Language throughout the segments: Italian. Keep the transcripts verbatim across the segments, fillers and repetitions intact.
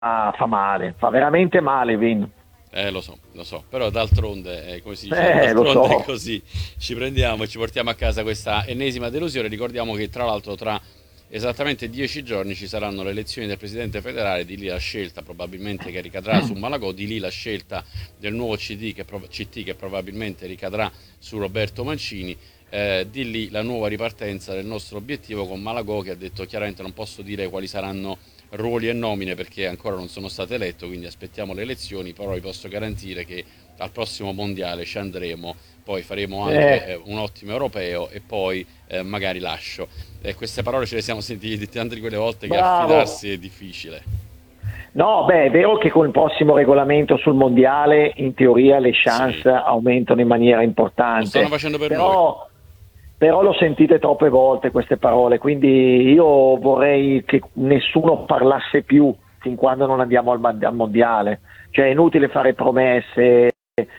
fa male, fa veramente male, Vin. Eh, lo so, lo so, però d'altronde, eh, come si dice, Eh, lo d'altronde è so. così, ci prendiamo e ci portiamo a casa questa ennesima delusione. Ricordiamo che tra l'altro tra esattamente dieci giorni ci saranno le elezioni del presidente federale, di lì la scelta probabilmente che ricadrà su Malagò, di lì la scelta del nuovo C D che, C T che probabilmente ricadrà su Roberto Mancini. Eh, di lì la nuova ripartenza del nostro obiettivo con Malagò, che ha detto chiaramente non posso dire quali saranno ruoli e nomine perché ancora non sono stato eletto, quindi aspettiamo le elezioni, però vi posso garantire che al prossimo mondiale ci andremo, poi faremo anche Eh, eh, un ottimo europeo e poi eh, magari lascio. E queste parole ce le siamo sentite tante di quelle volte che bravo. affidarsi è difficile. No, beh, è vero che con il prossimo regolamento sul mondiale in teoria le Sì, chance aumentano in maniera lo stanno importante, facendo per noi. però, però l'ho sentite troppe volte queste parole, quindi io vorrei che nessuno parlasse più fin quando non andiamo al, al mondiale. Cioè è inutile fare promesse,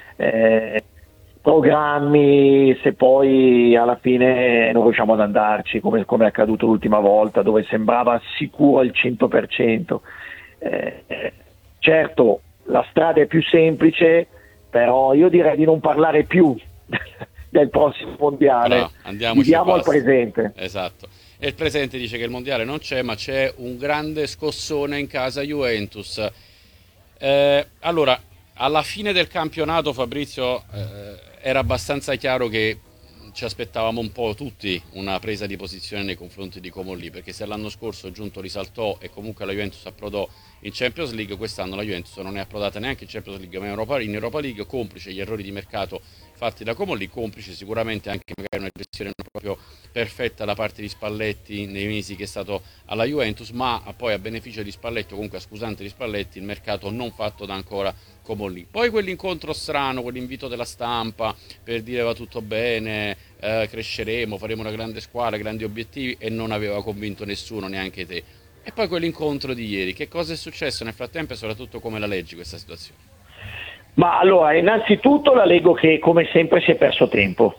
eh, programmi, se poi alla fine non riusciamo ad andarci, come, come è accaduto l'ultima volta, dove sembrava sicuro al cento per cento. Eh, eh, certo, la strada è più semplice, però io direi di non parlare più del prossimo mondiale, Bravo, andiamoci e viviamo al basta. presente. Esatto. E il presente dice che il mondiale non c'è, ma c'è un grande scossone in casa Juventus. Eh, allora, alla fine del campionato, Fabrizio, eh, era abbastanza chiaro che ci aspettavamo un po' tutti una presa di posizione nei confronti di Comolli, perché se l'anno scorso Giunto risaltò e comunque la Juventus approdò in Champions League, quest'anno la Juventus non è approdata neanche in Champions League ma in Europa, in Europa League, complice gli errori di mercato fatti da Comolli, complice sicuramente anche magari una gestione non proprio perfetta da parte di Spalletti nei mesi che è stato alla Juventus, ma poi a beneficio di Spalletti o comunque a scusante di Spalletti il mercato non fatto da ancora Comolli. Poi quell'incontro strano, quell'invito della stampa per dire va tutto bene, eh, cresceremo, faremo una grande squadra, grandi obiettivi, e non aveva convinto nessuno, neanche te. E poi quell'incontro di ieri, che cosa è successo nel frattempo e soprattutto come la leggi questa situazione? Ma allora, innanzitutto la leggo che come sempre si è perso tempo,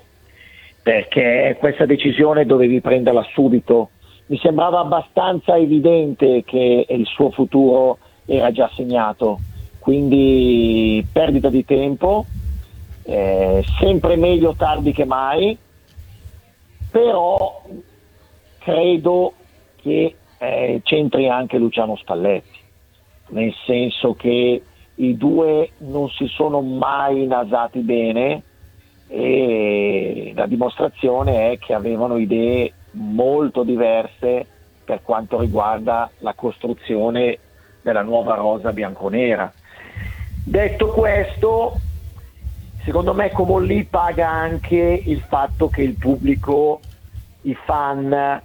perché questa decisione dovevi prenderla subito. Mi sembrava abbastanza evidente che il suo futuro era già segnato, quindi perdita di tempo, eh, sempre meglio tardi che mai, però credo che eh, c'entri anche Luciano Spalletti, nel senso che i due non si sono mai nasati bene e la dimostrazione è che avevano idee molto diverse per quanto riguarda la costruzione della nuova rosa bianconera. Detto questo, secondo me Comolli paga anche il fatto che il pubblico, i fan,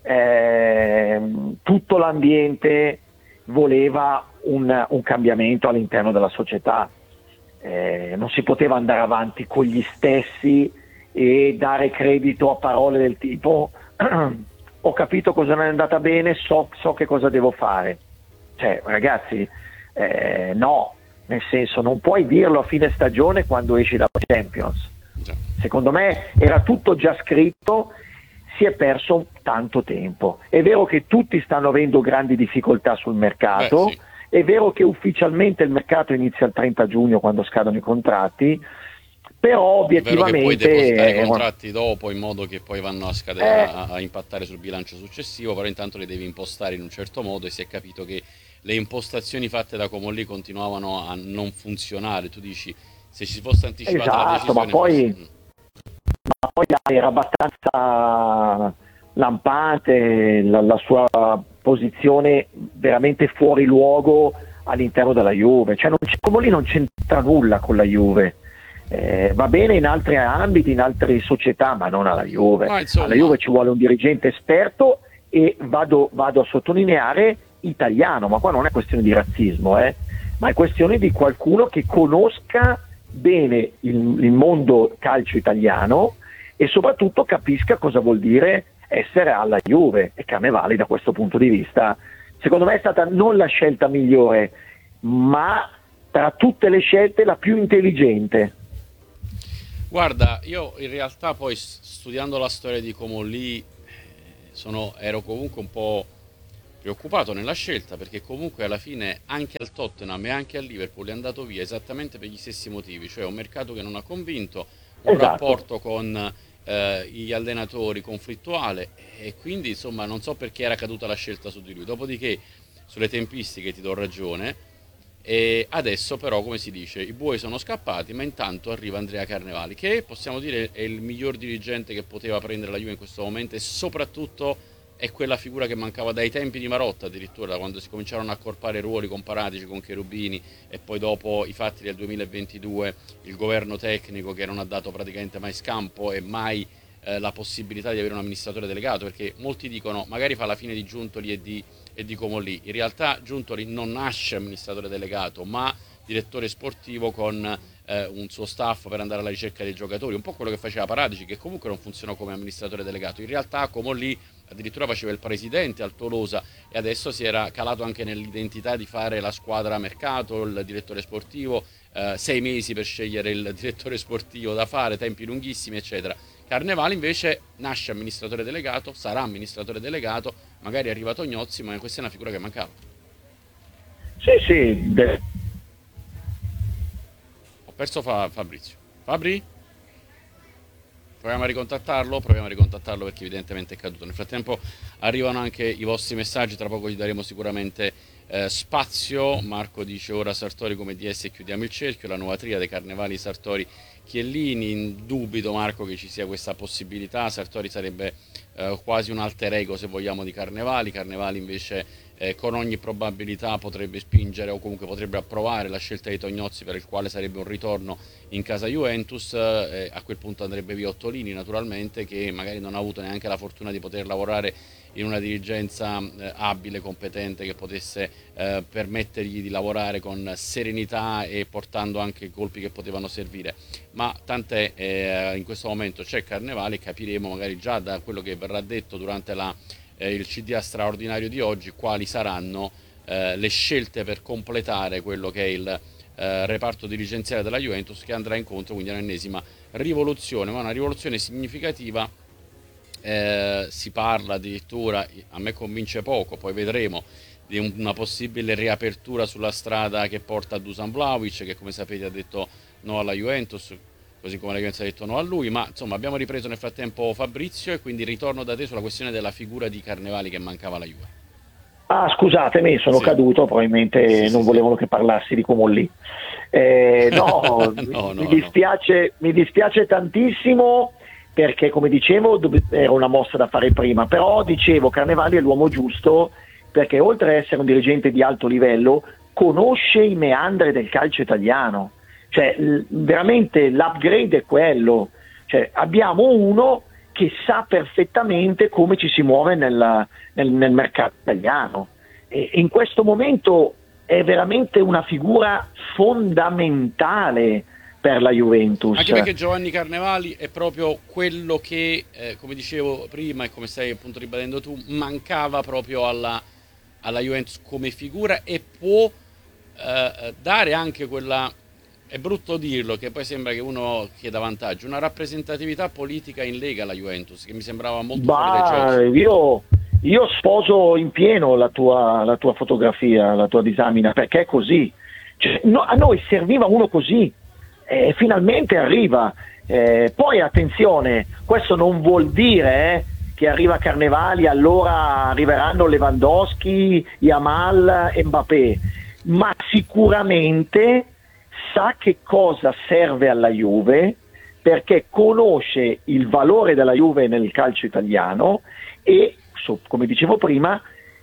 ehm, tutto l'ambiente voleva un, un cambiamento all'interno della società. Eh, non si poteva andare avanti con gli stessi e dare credito a parole del tipo ho capito cosa non è andata bene, so, so che cosa devo fare. Cioè, ragazzi, eh, no, nel senso non puoi dirlo a fine stagione quando esci dalla Champions. Già. Secondo me era tutto già scritto, si è perso tanto tempo. È vero che tutti stanno avendo grandi difficoltà sul Beh, mercato, sì. è vero che ufficialmente il mercato inizia il trenta giugno quando scadono i contratti, però È vero che puoi obiettivamente depositare i eh, contratti dopo in modo che poi vanno a, scade- eh, a, a impattare sul bilancio successivo, però intanto li devi impostare in un certo modo e si è capito che le impostazioni fatte da Comolli continuavano a non funzionare. Tu dici, se ci si fosse anticipata la esatto, ma decisione forse... poi, Mm. ma poi dai, era abbastanza lampante la, la sua posizione veramente fuori luogo all'interno della Juve, cioè non c'è, Comolli non c'entra nulla con la Juve. Eh, va bene in altri ambiti, in altre società, ma non alla Juve. Ma Alla insomma, Juve ci vuole un dirigente esperto e vado, vado a sottolineare italiano, ma qua non è questione di razzismo, eh, ma è questione di qualcuno che conosca bene il, il mondo calcio italiano e soprattutto capisca cosa vuol dire essere alla Juve, e Cannavali da questo punto di vista secondo me è stata non la scelta migliore, ma tra tutte le scelte la più intelligente. guarda, io in realtà poi s- studiando la storia di Comolli eh, sono, ero comunque un po' preoccupato nella scelta, perché comunque alla fine anche al Tottenham e anche al Liverpool è andato via esattamente per gli stessi motivi, cioè un mercato che non ha convinto, un Esatto. rapporto con eh, gli allenatori conflittuale, e quindi insomma non so perché era caduta la scelta su di lui. Dopodiché sulle tempistiche ti do ragione, e adesso però, come si dice, i buoi sono scappati, ma intanto arriva Andrea Carnevali, che possiamo dire è il miglior dirigente che poteva prendere la Juve in questo momento, e soprattutto è quella figura che mancava dai tempi di Marotta, addirittura da quando si cominciarono a accorpare ruoli con Paratici, con Cherubini, e poi dopo i fatti del duemilaventidue, il governo tecnico che non ha dato praticamente mai scampo e mai eh, la possibilità di avere un amministratore delegato, perché molti dicono magari fa la fine di Giuntoli e di, e di Comolli. In realtà Giuntoli non nasce amministratore delegato, ma direttore sportivo con eh, un suo staff per andare alla ricerca dei giocatori, un po' quello che faceva Paratici, che comunque non funzionò come amministratore delegato. In realtà Comolli addirittura faceva il presidente al Tolosa, e adesso si era calato anche nell'identità di fare la squadra a mercato, il direttore sportivo, eh, sei mesi per scegliere il direttore sportivo da fare, tempi lunghissimi, eccetera. Carnevali invece nasce amministratore delegato, sarà amministratore delegato, magari arriva Tognozzi, ma questa è una figura che mancava. Sì, sì, de- Ho perso Fa- Fabrizio. Fabri? Proviamo a ricontattarlo? Proviamo a ricontattarlo, perché evidentemente è caduto. Nel frattempo arrivano anche i vostri messaggi, tra poco gli daremo sicuramente eh, spazio. Marco dice: ora Sartori come D S e chiudiamo il cerchio, la nuova triade Carnevali, Sartori, Chiellini. Dubito, Marco, che ci sia questa possibilità. Sartori sarebbe eh, quasi un alter ego, se vogliamo, di Carnevali. Carnevali invece eh, con ogni probabilità potrebbe spingere, o comunque potrebbe approvare, la scelta di Tognozzi, per il quale sarebbe un ritorno in casa Juventus. Eh, a quel punto andrebbe via Ottolini, naturalmente, che magari non ha avuto neanche la fortuna di poter lavorare in una dirigenza eh, abile, competente, che potesse eh, permettergli di lavorare con serenità e portando anche colpi che potevano servire. Ma tant'è, eh, in questo momento c'è Carnevali, e capiremo magari già da quello che verrà detto durante la, eh, il C D A straordinario di oggi quali saranno eh, le scelte per completare quello che è il eh, reparto dirigenziale della Juventus, che andrà incontro quindi all'ennesima rivoluzione, ma una rivoluzione significativa. Eh, si parla addirittura, a me convince poco, poi vedremo, di una possibile riapertura sulla strada che porta a Dusan Vlahovic, che come sapete ha detto no alla Juventus, così come la Juventus ha detto no a lui. Ma insomma abbiamo ripreso nel frattempo, Fabrizio, e quindi ritorno da te sulla questione della figura di Carnevali che mancava alla Juve. Ah, scusatemi, sono Sì, caduto, sì, probabilmente sì, non sì. volevano che parlassi di Comolli. Eh, no, No, mi no, no. dispiace, mi dispiace tantissimo, perché come dicevo dove- era una mossa da fare prima, però dicevo Carnevali è l'uomo giusto, perché oltre ad essere un dirigente di alto livello conosce i meandri del calcio italiano, cioè l- veramente l'upgrade è quello, cioè abbiamo uno che sa perfettamente come ci si muove nel, nel- nel mercato italiano, e in questo momento è veramente una figura fondamentale per la Juventus. Anche perché Giovanni Carnevali è proprio quello che, eh, come dicevo prima e come stai appunto ribadendo tu, mancava proprio alla, alla Juventus come figura, e può eh, dare anche quella, è brutto dirlo, che poi sembra che uno chieda vantaggio, una rappresentatività politica in Lega alla Juventus, che mi sembrava molto fuori dai giochi. Bah, io, io sposo in pieno la tua, la tua fotografia, la tua disamina, perché è così. Cioè, no, a noi serviva uno così, e finalmente arriva. Eh, poi attenzione, questo non vuol dire eh, che arriva Carnevali, allora arriveranno Lewandowski, Yamal e Mbappé, ma sicuramente sa che cosa serve alla Juve, perché conosce il valore della Juve nel calcio italiano e, so- come dicevo prima,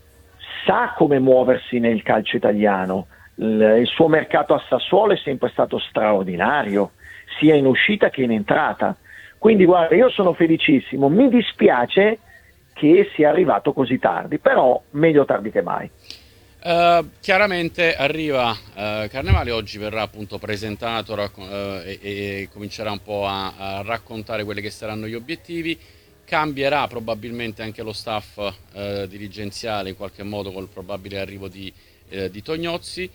sa come muoversi nel calcio italiano. Il, il suo mercato a Sassuolo è sempre stato straordinario, sia in uscita che in entrata. Quindi guarda, io sono felicissimo, mi dispiace che sia arrivato così tardi, però meglio tardi che mai. Uh, chiaramente arriva uh, Carnevali, oggi verrà appunto presentato racco- uh, e, e comincerà un po' a, a raccontare quelli che saranno gli obiettivi. Cambierà probabilmente anche lo staff uh, dirigenziale in qualche modo, col probabile arrivo di, uh, di Tognozzi.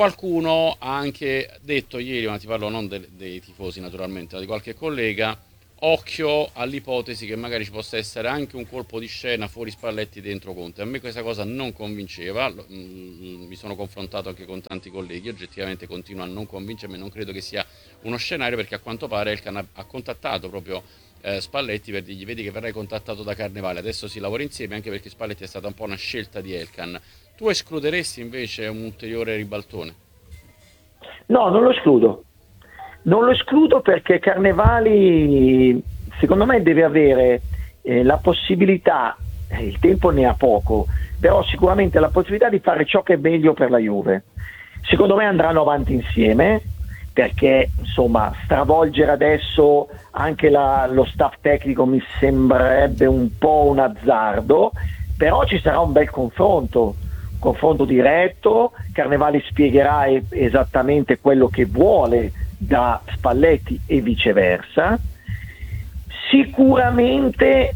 Qualcuno ha anche detto ieri, ma ti parlo non de- dei tifosi naturalmente, ma di qualche collega, occhio all'ipotesi che magari ci possa essere anche un colpo di scena fuori Spalletti dentro Conte. A me questa cosa non convinceva, mi sono confrontato anche con tanti colleghi, oggettivamente continua a non convincermi, non credo che sia uno scenario, perché a quanto pare Elkann ha, ha contattato proprio eh, Spalletti per dirgli: vedi che verrai contattato da Carnevale, adesso si lavora insieme, anche perché Spalletti è stata un po' una scelta di Elkann. Tu escluderesti invece un ulteriore ribaltone? No, non lo escludo. Non lo escludo perché Carnevali, secondo me, deve avere eh, la possibilità, eh, il tempo ne ha poco, però sicuramente la possibilità di fare ciò che è meglio per la Juve. Secondo me andranno avanti insieme, perché insomma stravolgere adesso anche la, lo staff tecnico mi sembrerebbe un po' un azzardo, però ci sarà un bel confronto. confronto diretto, Carnevali spiegherà e- esattamente quello che vuole da Spalletti e viceversa. Sicuramente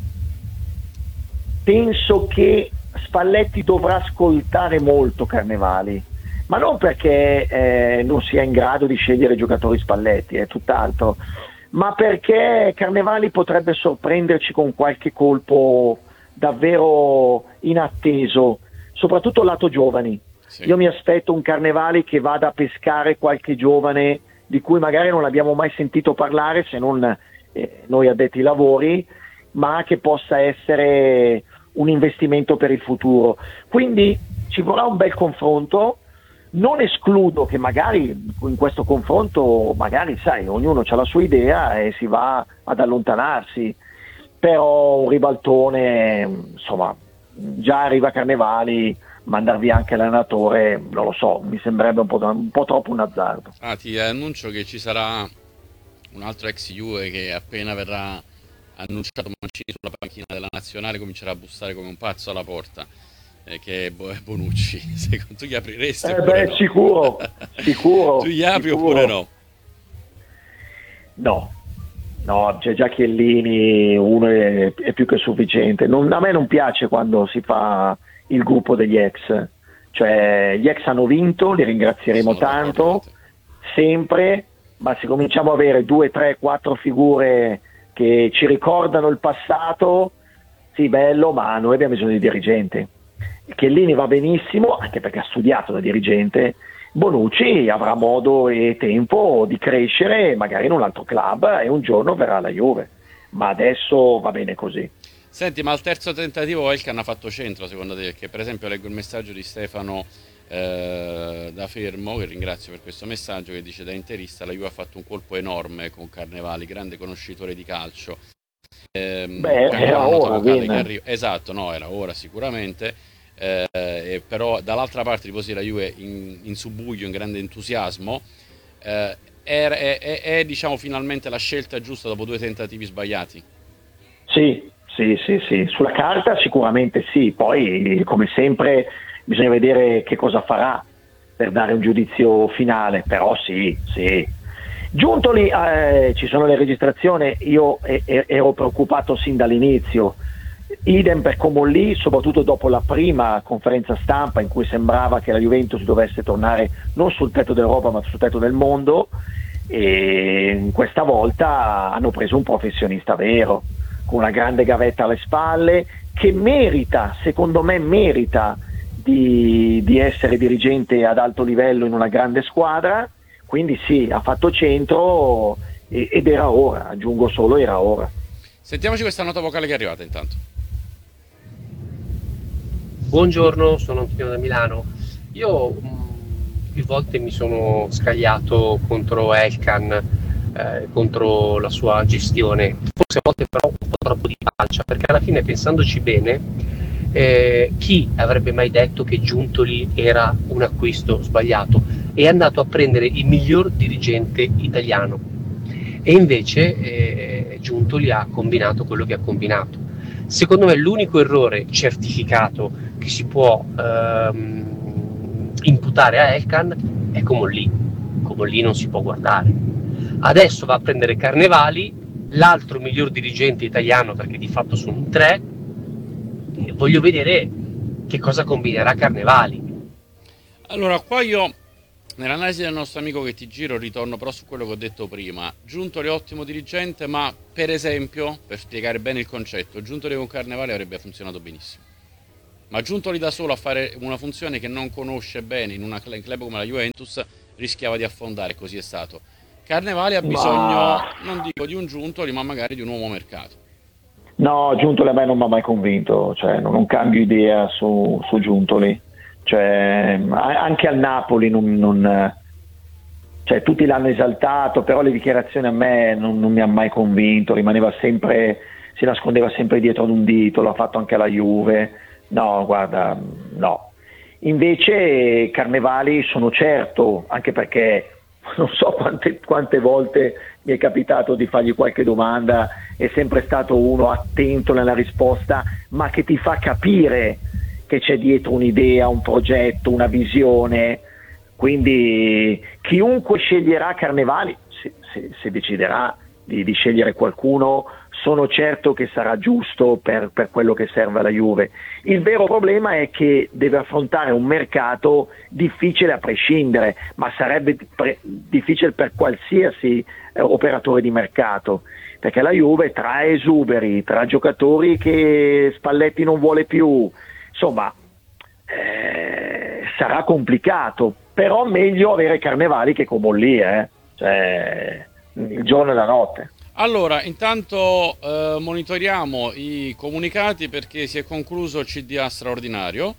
penso che Spalletti dovrà ascoltare molto Carnevali, ma non perché eh, non sia in grado di scegliere giocatori Spalletti, è tutt'altro, ma perché Carnevali potrebbe sorprenderci con qualche colpo davvero inatteso, soprattutto lato giovani. Sì. Io mi aspetto un Carnevali che vada a pescare qualche giovane di cui magari non abbiamo mai sentito parlare, se non eh, noi addetti ai lavori, ma che possa essere un investimento per il futuro. Quindi ci vorrà un bel confronto. Non escludo che magari in questo confronto, magari sai, ognuno ha la sua idea e si va ad allontanarsi, però un ribaltone, insomma, già arriva Carnevali, mandar via anche l'allenatore, non lo so, mi sembrerebbe un po', un po' troppo un azzardo. Ah, ti annuncio che ci sarà un altro ex Juve che appena verrà annunciato Mancini sulla panchina della nazionale comincerà a bussare come un pazzo alla porta, eh, che è Bonucci. Secondo tu gli apriresti? Eh beh, no? sicuro, sicuro. Tu gli apri sicuro. oppure no? No. No, c'è già Chiellini, uno è, è più che sufficiente. Non, a me non piace quando si fa il gruppo degli ex, cioè gli ex hanno vinto, li ringrazieremo tanto, sempre, ma se cominciamo a avere due, tre, quattro figure che ci ricordano il passato, sì, bello, ma noi abbiamo bisogno di dirigente. Chiellini va benissimo, anche perché ha studiato da dirigente. Bonucci avrà modo e tempo di crescere magari in un altro club e un giorno verrà alla Juve, ma adesso va bene così. Senti, ma al terzo tentativo Elkann ha fatto centro secondo te? Perché per esempio leggo il messaggio di Stefano eh, da Fermo, che ringrazio per questo messaggio, che dice: da interista la Juve ha fatto un colpo enorme con Carnevali, grande conoscitore di calcio. Eh, Beh, era ora, arri- esatto, no, era ora sicuramente. Eh, però dall'altra parte di così la Juve in, in subbuglio, in grande entusiasmo, eh, è, è, è, è diciamo finalmente la scelta giusta dopo due tentativi sbagliati? Sì, sì, sì, sì, sulla carta sicuramente sì, poi come sempre bisogna vedere che cosa farà per dare un giudizio finale, però sì, sì. Giuntoli, eh, ci sono le registrazioni, io eh, ero preoccupato sin dall'inizio. Idem per Comolli, soprattutto dopo la prima conferenza stampa in cui sembrava che la Juventus dovesse tornare non sul tetto d'Europa ma sul tetto del mondo, e questa volta hanno preso un professionista vero, con una grande gavetta alle spalle, che merita, secondo me merita di, di essere dirigente ad alto livello in una grande squadra, quindi sì, ha fatto centro ed era ora, aggiungo solo era ora. Sentiamoci questa nota vocale che è arrivata intanto. Buongiorno, sono Antonio da Milano. Io mh, più volte mi sono scagliato contro Elkann, eh, contro la sua gestione, forse a volte però un po' troppo di pancia, perché alla fine, pensandoci bene, eh, chi avrebbe mai detto che Giuntoli era un acquisto sbagliato? È andato a prendere il miglior dirigente italiano e invece eh, Giuntoli ha combinato quello che ha combinato. Secondo me l'unico errore certificato che si può ehm, imputare a Elkann è Comolli. Comolli non si può guardare. Adesso va a prendere Carnevali, l'altro miglior dirigente italiano, perché di fatto sono in tre, e voglio vedere che cosa combinerà Carnevali. Allora, qua io Nell'analisi del nostro amico che ti giro ritorno però su quello che ho detto prima. Giuntoli ottimo dirigente, ma per esempio, per spiegare bene il concetto, Giuntoli con Carnevali avrebbe funzionato benissimo. Ma Giuntoli da solo a fare una funzione che non conosce bene in una in club come la Juventus rischiava di affondare, così è stato. Carnevali ha bisogno, Ma non dico di un Giuntoli, ma magari di un uomo mercato. no, Giuntoli a me non mi ha mai convinto, cioè non, non cambio idea su, su Giuntoli, cioè, a- anche al Napoli non, non- cioè, tutti l'hanno esaltato, però le dichiarazioni a me non, non mi ha mai convinto, rimaneva sempre, si nascondeva sempre dietro ad un dito, l'ha fatto anche alla Juve, no, guarda, no. Invece Carnevali sono certo, anche perché non so quante, quante volte mi è capitato di fargli qualche domanda, è sempre stato uno attento nella risposta, ma che ti fa capire che c'è dietro un'idea, un progetto, una visione. Quindi chiunque sceglierà Carnevali, se, se- se deciderà di, di scegliere qualcuno, sono certo che sarà giusto per, per quello che serve alla Juve. Il vero problema è che deve affrontare un mercato difficile a prescindere, ma sarebbe pre- difficile per qualsiasi eh, operatore di mercato, perché la Juve tra esuberi, tra giocatori che Spalletti non vuole più, insomma, eh, sarà complicato, però meglio avere Carnevali che Comolli, eh? Cioè, il giorno e la notte. Allora, intanto eh, monitoriamo i comunicati perché si è concluso il C D A straordinario.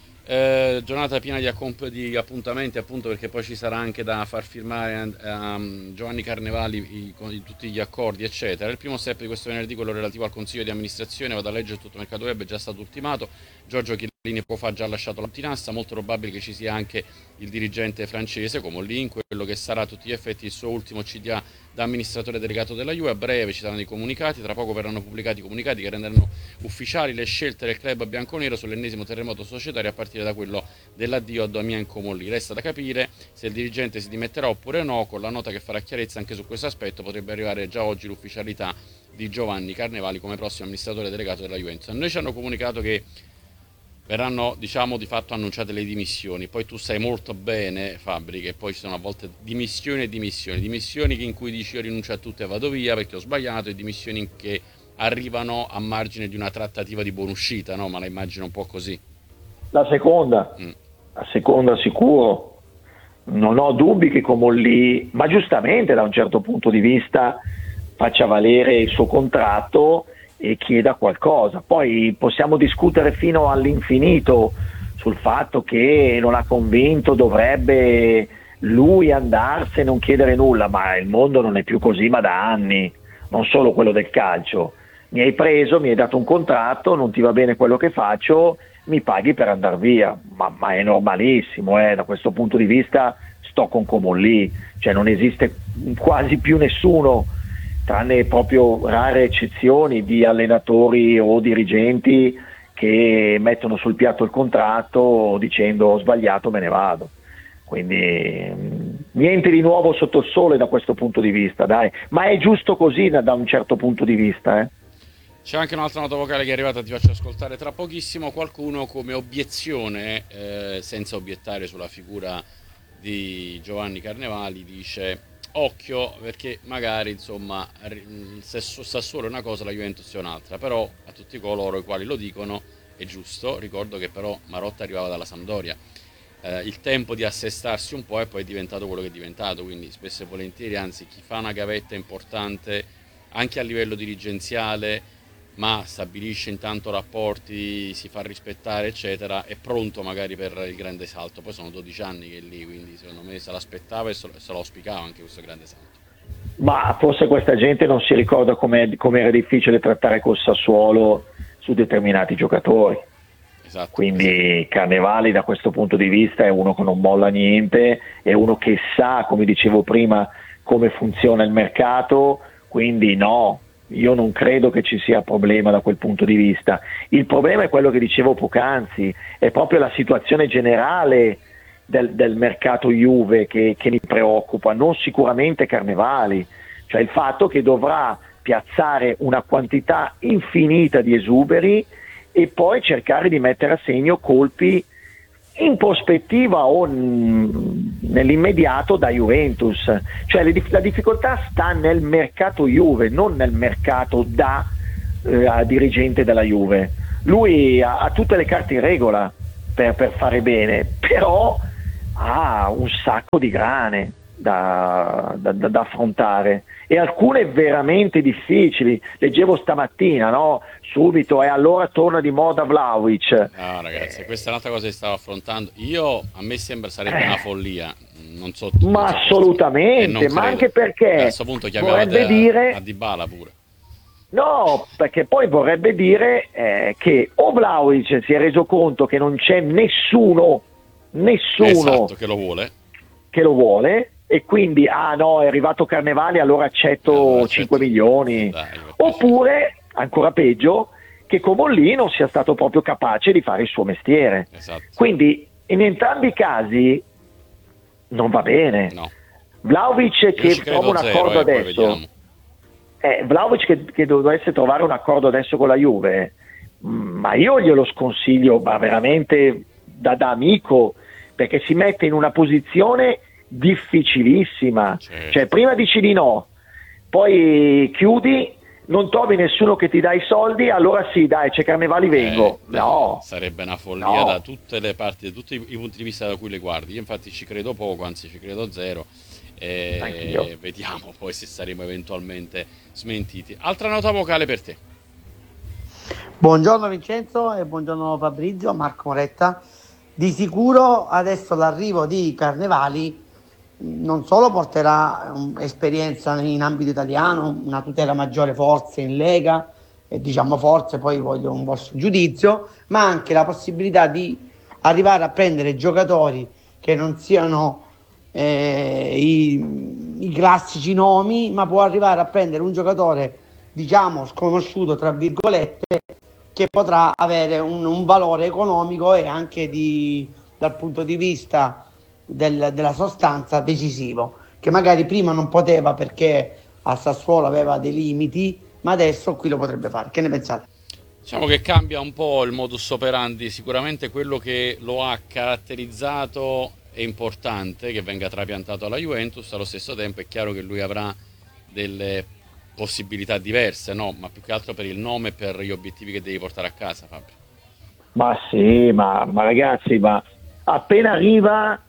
Eh, giornata piena di, accomp- di appuntamenti, appunto perché poi ci sarà anche da far firmare a um, Giovanni Carnevali i- con i- tutti gli accordi, eccetera. Il primo step di questo venerdì, quello relativo al consiglio di amministrazione, vado a leggere tutto il mercato web, è già stato ultimato. Giorgio Chiellini poco fa ha già lasciato la tinassa, molto probabile che ci sia anche il dirigente francese, come lì, in quello che sarà a tutti gli effetti il suo ultimo C D A da amministratore delegato della Juve. A breve ci saranno i comunicati, tra poco verranno pubblicati i comunicati che renderanno ufficiali le scelte del club bianconero sull'ennesimo terremoto societario a partire da quello dell'addio a Damien Comolli. Resta da capire se il dirigente si dimetterà oppure no, con la nota che farà chiarezza anche su questo aspetto potrebbe arrivare già oggi l'ufficialità di Giovanni Carnevali come prossimo amministratore delegato della Juventus. A noi ci hanno comunicato che verranno, diciamo, di fatto annunciate le dimissioni. Poi tu sai molto bene, Fabri, che poi ci sono a volte dimissioni e dimissioni. Dimissioni in cui dici io rinuncio a tutto e vado via perché ho sbagliato, e dimissioni che arrivano a margine di una trattativa di buonuscita, no? Ma la immagino un po' così. La seconda, Mm. la seconda sicuro, non ho dubbi che Comolli, ma giustamente da un certo punto di vista, faccia valere il suo contratto e chieda qualcosa. Poi possiamo discutere fino all'infinito sul fatto che non ha convinto, dovrebbe lui andarsene, non chiedere nulla, ma il mondo non è più così, ma da anni, non solo quello del calcio. Mi hai preso, mi hai dato un contratto, non ti va bene quello che faccio, mi paghi per andare via, ma, ma è normalissimo, eh? Da questo punto di vista sto con Comolli, cioè non esiste quasi più nessuno, tranne proprio rare eccezioni di allenatori o dirigenti che mettono sul piatto il contratto dicendo ho sbagliato, me ne vado. Quindi mh, niente di nuovo sotto il sole da questo punto di vista, dai, ma è giusto così da, da un certo punto di vista, eh. C'è anche un'altra nota vocale che è arrivata, ti faccio ascoltare tra pochissimo. Qualcuno come obiezione, eh, senza obiettare sulla figura di Giovanni Carnevali, dice occhio perché magari insomma il Sassuolo è una cosa, la Juventus è un'altra, però a tutti coloro i quali lo dicono è giusto. Ricordo che però Marotta arrivava dalla Sampdoria, eh, il tempo di assestarsi un po' e poi è diventato quello che è diventato, quindi spesso e volentieri, anzi chi fa una gavetta importante anche a livello dirigenziale ma stabilisce intanto rapporti, si fa rispettare eccetera, è pronto magari per il grande salto. Poi sono dodici anni che è lì, quindi secondo me se l'aspettava e se lo auspicava anche questo grande salto. Ma forse questa gente non si ricorda come era difficile trattare col Sassuolo su determinati giocatori. Esatto, Quindi Carnevali da questo punto di vista è uno che non molla niente, è uno che sa, come dicevo prima, come funziona il mercato, quindi no, io non credo che ci sia problema da quel punto di vista. Il problema è quello che dicevo poc'anzi, è proprio la situazione generale del, del mercato Juve che, che mi preoccupa, non sicuramente Carnevali, cioè il fatto che dovrà piazzare una quantità infinita di esuberi e poi cercare di mettere a segno colpi in prospettiva o nell'immediato da Juventus, cioè le, la difficoltà sta nel mercato Juve, non nel mercato da eh, dirigente della Juve. Lui ha, ha tutte le carte in regola per, per fare bene, però ha un sacco di grane da, da, da, da affrontare, e alcune veramente difficili. Leggevo stamattina, no? Subito, e allora torna di moda Vlahovic. No, ragazzi, questa è un'altra cosa che stavo affrontando. Io, a me sembra sarebbe eh. una follia, non so. Ma non so assolutamente, ma anche perché a questo punto chiamavate vorrebbe dire a Dybala pure. No, perché poi vorrebbe dire eh, che o Vlahovic si è reso conto che non c'è nessuno, nessuno esatto, che lo vuole, che lo vuole, e quindi ah no, è arrivato Carnevali, allora accetto, allora accetto. cinque milioni. Dai, oppure, ancora peggio, che Comolli non sia stato proprio capace di fare il suo mestiere. Esatto. Quindi in entrambi i casi non va bene. No. Vlahovic che trova un accordo zero, eh, adesso, eh, Vlahovic che, che dovesse trovare un accordo adesso con la Juve, ma io glielo sconsiglio, ma veramente da, da amico, perché si mette in una posizione difficilissima. Certo. Cioè prima dici di no, poi chiudi, non trovi nessuno che ti dà i soldi, allora sì, dai, c'è Carnevali, vengo. Eh, no, sarebbe una follia no. Da tutte le parti, da tutti i punti di vista da cui le guardi. Io infatti ci credo poco, anzi ci credo zero, e vediamo poi se saremo eventualmente smentiti. Altra nota vocale per te. Buongiorno Vincenzo e buongiorno Fabrizio, Marco Moretta. Di sicuro adesso l'arrivo di Carnevali non solo porterà um, esperienza in ambito italiano, una tutela maggiore forse in Lega, e diciamo forse, poi voglio un vostro giudizio, ma anche la possibilità di arrivare a prendere giocatori che non siano eh, i, i classici nomi, ma può arrivare a prendere un giocatore diciamo sconosciuto tra virgolette, che potrà avere un, un valore economico e anche di, dal punto di vista del, della sostanza decisivo, che magari prima non poteva perché a Sassuolo aveva dei limiti, ma adesso qui lo potrebbe fare. Che ne pensate? Diciamo che cambia un po' il modus operandi, sicuramente quello che lo ha caratterizzato è importante che venga trapiantato alla Juventus, allo stesso tempo è chiaro che lui avrà delle possibilità diverse, no? Ma più che altro per il nome e per gli obiettivi che devi portare a casa, Fabio. Ma sì, ma, ma ragazzi, ma appena arriva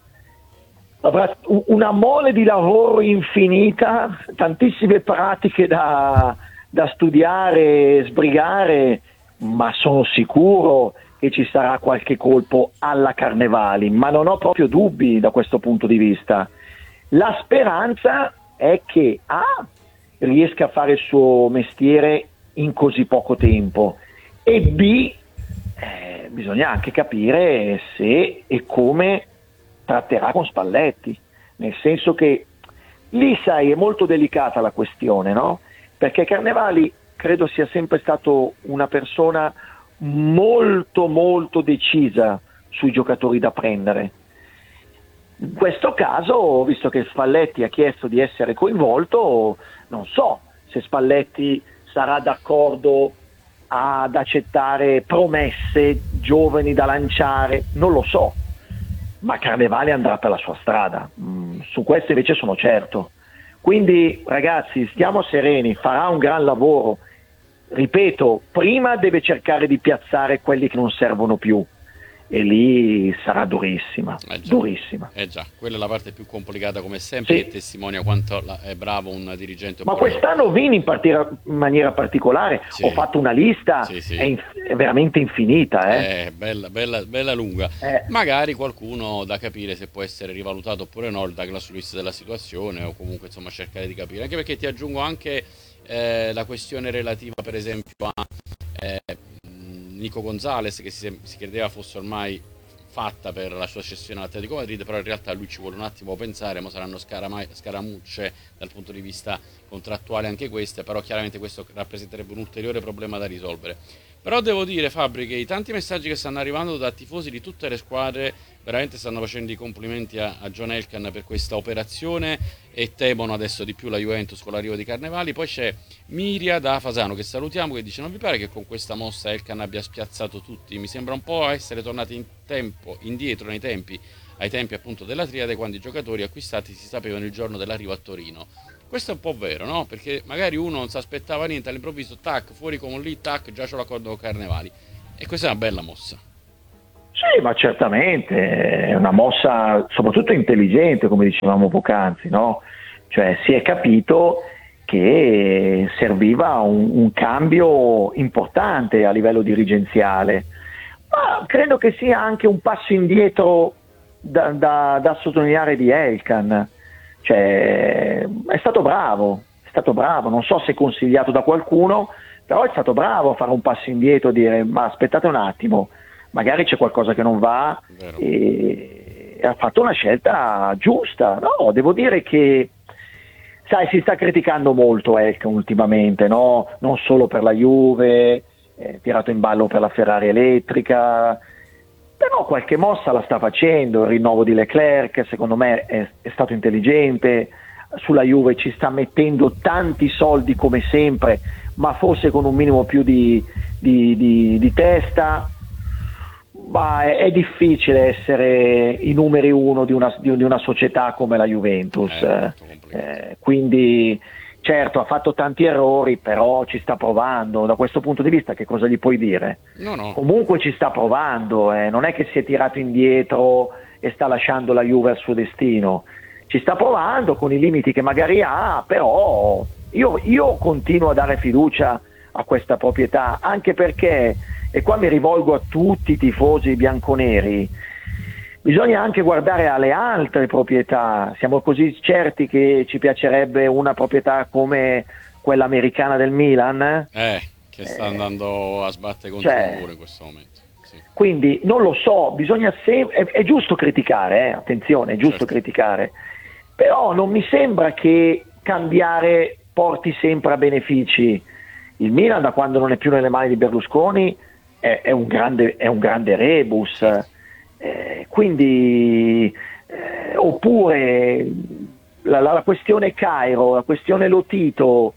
avrà una mole di lavoro infinita, tantissime pratiche da, da studiare, sbrigare, ma sono sicuro che ci sarà qualche colpo alla Carnevali, ma non ho proprio dubbi da questo punto di vista. La speranza è che A, riesca a fare il suo mestiere in così poco tempo, e B, eh, bisogna anche capire se e come tratterà con Spalletti, nel senso che lì, sai, è molto delicata la questione, no? Perché Carnevali credo sia sempre stato una persona molto molto decisa sui giocatori da prendere. In questo caso, visto che Spalletti ha chiesto di essere coinvolto, non so se Spalletti sarà d'accordo ad accettare promesse giovani da lanciare, non lo so, ma Carnevali andrà per la sua strada, mm, su questo invece sono certo. Quindi ragazzi, stiamo sereni, farà un gran lavoro, ripeto, prima deve cercare di piazzare quelli che non servono più, e lì sarà durissima, eh già, durissima. Eh già, quella è la parte più complicata come sempre, sì. Che testimonia quanto è bravo un dirigente. Ma quest'anno Vini in, partira, in maniera particolare, sì. Ho fatto una lista, sì, sì. È, in, è veramente infinita. Eh. È bella, bella, bella lunga. Eh. Magari qualcuno da capire se può essere rivalutato oppure no, il Douglas Luiz della situazione, o comunque insomma cercare di capire. Anche perché ti aggiungo anche eh, la questione relativa per esempio a... Eh, Nico Gonzalez, che si, si credeva fosse ormai fatta per la sua cessione all'Atletico Madrid, però in realtà lui ci vuole un attimo pensare, ma saranno scarama- scaramucce dal punto di vista contrattuale anche queste, però chiaramente questo rappresenterebbe un ulteriore problema da risolvere. Però devo dire, Fabri, che i tanti messaggi che stanno arrivando da tifosi di tutte le squadre veramente stanno facendo i complimenti a, a John Elkann per questa operazione e temono adesso di più la Juventus con l'arrivo di Carnevali. Poi c'è Miria da Fasano, che salutiamo, che dice: non vi pare che con questa mossa Elkann abbia spiazzato tutti? Mi sembra un po' essere tornati in tempo, indietro nei tempi, ai tempi appunto della Triade, quando i giocatori acquistati si sapevano il giorno dell'arrivo a Torino. Questo è un po' vero, no? Perché magari uno non si aspettava niente, all'improvviso, tac, fuori con lì, tac, già c'ho l'accordo con Carnevali. E questa è una bella mossa. Sì, ma certamente è una mossa soprattutto intelligente, come dicevamo poc'anzi, no? Cioè si è capito che serviva un, un cambio importante a livello dirigenziale, ma credo che sia anche un passo indietro da, da, da sottolineare di Elkann. Cioè, è stato bravo, è stato bravo, non so se consigliato da qualcuno, però è stato bravo a fare un passo indietro, a dire: ma aspettate un attimo, magari c'è qualcosa che non va, e, e ha fatto una scelta giusta. No, devo dire che, sai, si sta criticando molto Elkann ultimamente, no? Non solo per la Juve, eh, tirato in ballo per la Ferrari elettrica, però qualche mossa la sta facendo. Il rinnovo di Leclerc secondo me è, è stato intelligente, sulla Juve ci sta mettendo tanti soldi come sempre, ma forse con un minimo più di, di, di, di testa. Ma è, è difficile essere i numeri uno di una, di, di una società come la Juventus, eh, eh, quindi certo ha fatto tanti errori, però ci sta provando. Da questo punto di vista che cosa gli puoi dire? No, no. Comunque ci sta provando, eh. Non è che si è tirato indietro e sta lasciando la Juve al suo destino, ci sta provando con i limiti che magari ha, però io, io continuo a dare fiducia a questa proprietà, anche perché, e qua mi rivolgo a tutti i tifosi bianconeri, bisogna anche guardare alle altre proprietà. Siamo così certi che ci piacerebbe una proprietà come quella americana del Milan? Eh, che sta andando a sbattere contro cioè, il muro in questo momento. Sì. Quindi non lo so, bisogna sempre, è, è giusto criticare, eh, attenzione, è giusto certo. criticare, però non mi sembra che cambiare porti sempre a benefici. Il Milan, da quando non è più nelle mani di Berlusconi, è, è, un, grande, è un grande rebus. Eh, quindi eh, oppure la, la, la questione Cairo, la questione Lotito,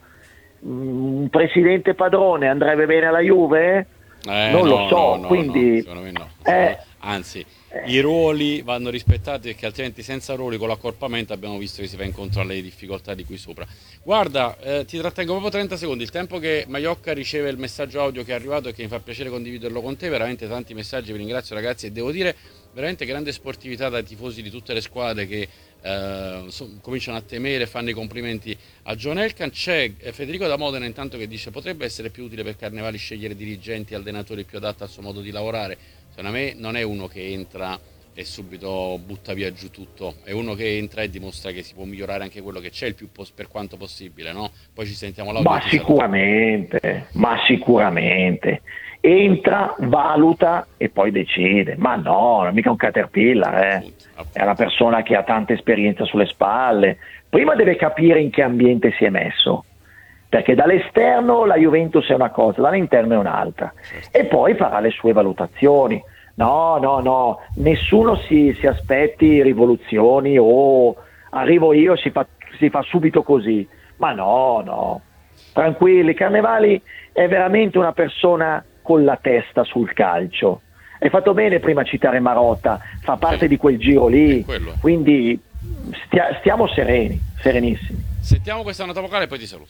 un presidente padrone andrebbe bene alla Juve? Eh, non no, lo so, no, no, quindi no, secondo me no. eh, anzi i ruoli vanno rispettati, perché altrimenti senza ruoli con l'accorpamento abbiamo visto che si va incontro alle difficoltà di qui sopra. Guarda, eh, ti trattengo proprio trenta secondi, il tempo che Maiocca riceve il messaggio audio che è arrivato e che mi fa piacere condividerlo con te, veramente tanti messaggi, vi ringrazio ragazzi, e devo dire veramente grande sportività dai tifosi di tutte le squadre che eh, so, cominciano a temere, fanno i complimenti a John Elkann. C'è Federico da Modena intanto che dice: potrebbe essere più utile per Carnevali scegliere dirigenti e allenatori più adatti al suo modo di lavorare. Secondo me non è uno che entra e subito butta via giù tutto, è uno che entra e dimostra che si può migliorare anche quello che c'è il più pos- per quanto possibile, no? Poi ci sentiamo l'audio. Ma sicuramente, ma sicuramente entra, valuta e poi decide. Ma no, non è mica un caterpillar, eh. Appunto, appunto. È una persona che ha tanta esperienza sulle spalle. Prima deve capire in che ambiente si è messo, perché dall'esterno la Juventus è una cosa, dall'interno è un'altra, certo. E poi farà le sue valutazioni. No, no, no, nessuno si, si aspetti rivoluzioni o arrivo io e si fa, si fa subito così. Ma no, no, tranquilli, Carnevali è veramente una persona con la testa sul calcio. Hai fatto bene prima a citare Marotta, fa parte sì. di quel giro lì, quindi stia, stiamo sereni, serenissimi. Sentiamo questa nota vocale e poi ti saluto.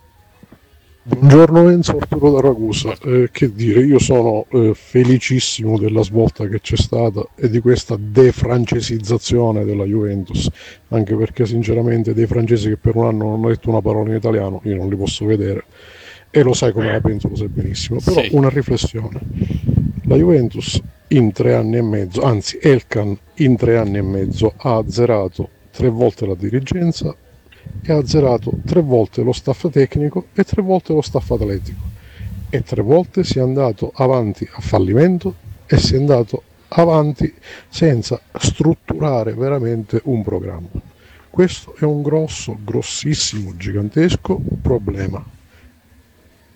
Buongiorno Enzo, Arturo da Ragusa. Eh, che dire, io sono eh, felicissimo della svolta che c'è stata e di questa defrancesizzazione della Juventus, anche perché sinceramente dei francesi che per un anno non hanno detto una parola in italiano io non li posso vedere, e lo sai come la penso, lo sai benissimo. Però sì. Una riflessione: la Juventus in tre anni e mezzo, anzi Elkann in tre anni e mezzo ha azzerato tre volte la dirigenza e ha azzerato tre volte lo staff tecnico e tre volte lo staff atletico, e tre volte si è andato avanti a fallimento e si è andato avanti senza strutturare veramente un programma. Questo è un grosso, grossissimo, gigantesco problema.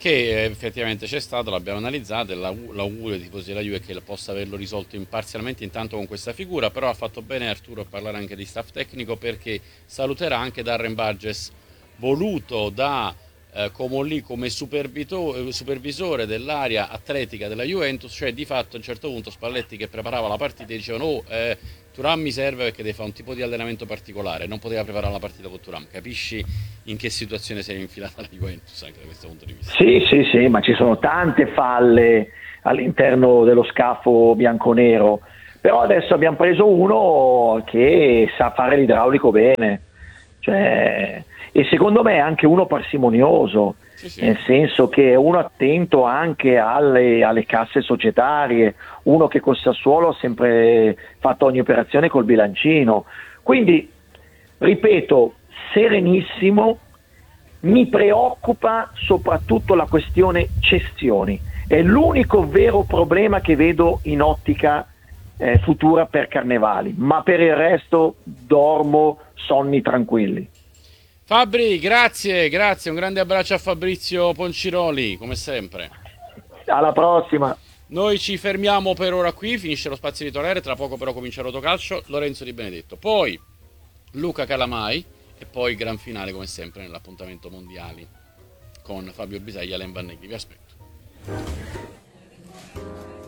che effettivamente c'è stato, l'abbiamo analizzato, e l'augurio ai tifosi della Juve è che possa averlo risolto imparzialmente intanto con questa figura. Però ha fatto bene Arturo a parlare anche di staff tecnico, perché saluterà anche Darren Burgess, voluto da eh, Comolli come supervisore dell'area atletica della Juventus, cioè di fatto a un certo punto Spalletti, che preparava la partita, dicevano oh, eh, Thuram mi serve perché deve fare un tipo di allenamento particolare, non poteva preparare la partita con Thuram. Capisci in che situazione si è infilata la Juventus anche da questo punto di vista? Sì, sì, sì, ma ci sono tante falle all'interno dello scafo bianconero, però adesso abbiamo preso uno che sa fare l'idraulico bene, cioè, e secondo me è anche uno parsimonioso, sì, sì. Nel senso che è uno attento anche alle, alle casse societarie, uno che col Sassuolo ha sempre fatto ogni operazione col bilancino, quindi ripeto, serenissimo. Mi preoccupa soprattutto la questione cessioni, è l'unico vero problema che vedo in ottica eh, futura per Carnevali, ma per il resto dormo sonni tranquilli. Fabri, grazie, grazie, un grande abbraccio a Fabrizio Ponciroli, come sempre. Alla prossima. Noi ci fermiamo per ora qui, finisce lo spazio editoriale, tra poco però comincia Rotocalcio, Lorenzo Di Benedetto, poi Luca Calamai e poi il gran finale come sempre nell'appuntamento mondiali con Fabio Bisaglia e Alen Vanneghi. Vi aspetto.